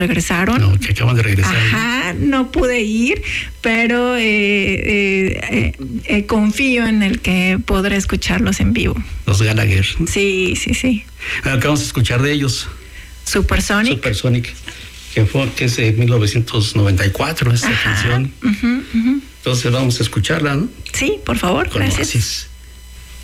regresaron. No, que acaban de regresar. Ajá, no pude ir, pero confío en el que podré escucharlos en vivo. Los Gallagher. Sí. Acabamos de escuchar de ellos. Supersonic, que es de 1994 esta canción. Entonces vamos a escucharla, ¿no? Sí, por favor, Con gracias. Oasis.